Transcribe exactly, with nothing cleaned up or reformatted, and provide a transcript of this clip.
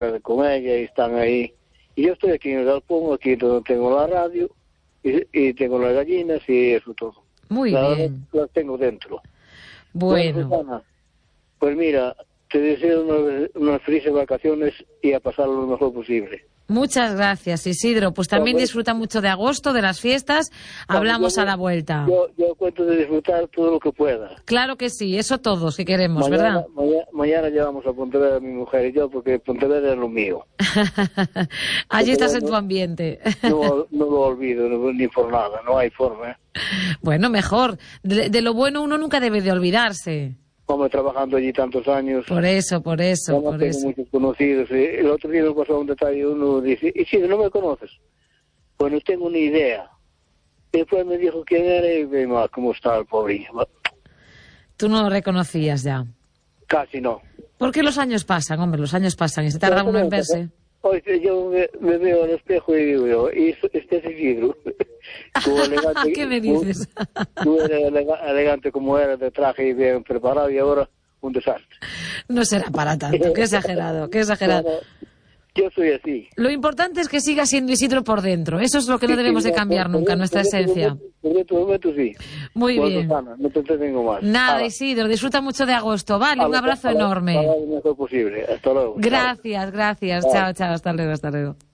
con ella y están ahí. Y yo estoy aquí en el galpón, aquí donde tengo la radio y, y tengo las gallinas y eso todo. Muy la, bien. Las tengo dentro. Bueno. Bueno, Susana, pues mira, te deseo unas, unas felices vacaciones y a pasarlo lo mejor posible. Muchas gracias, Isidro. Pues también Bueno, disfruta mucho de agosto, de las fiestas. Hablamos yo, a la vuelta. Yo, yo cuento de disfrutar todo lo que pueda. Claro que sí, eso todos que queremos, mañana, ¿verdad? Mañana, mañana llevamos a Pontevedra mi mujer y yo, porque Pontevedra es lo mío. Allí estás en no, tu ambiente. no, no lo olvido, no, ni por nada, no hay forma. ¿eh? Bueno, mejor. De, de lo bueno uno nunca debe de olvidarse. Como trabajando allí tantos años. Por eso, por eso, no por tengo eso. muchos conocidos. ¿eh? El otro día me pasó un detalle, uno dice, y si no me conoces, pues no tengo ni idea. Después me dijo quién era y ve más cómo está el pobre. Tú no lo reconocías ya. Casi no. Porque los años pasan, hombre, los años pasan y se tarda uno en verse. Hoy yo me, me veo al espejo y digo yo, y este es Isidro. Elegante, ¿Qué me dices? Tú eres elega, elegante como eres, de traje y bien preparado, y ahora un desastre. No será para tanto, qué exagerado, qué exagerado. Bueno, yo soy así. Lo importante es que siga siendo Isidro por dentro. Eso es lo que no debemos de cambiar nunca, nuestra esencia. Por dentro momento sí. Muy bueno, bien. Susana, no te entretengo más. Nada, Hala. Isidro, disfruta mucho de agosto. Vale, Hala, un abrazo hala, enorme. hala, lo mejor posible. Hasta luego. Gracias, gracias. Chao. Chao, chao, hasta luego, hasta luego.